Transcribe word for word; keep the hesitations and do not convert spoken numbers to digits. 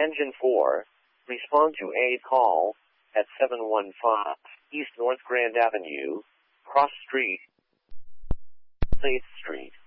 Engine four, respond to a call at seven one five East North Grand Avenue, Cross Street, eighth Street.